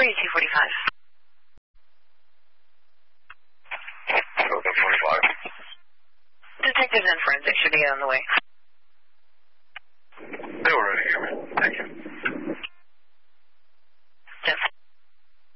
Open 45. Detectives and forensics should be on the way. They were ready, Cameron. Thank you.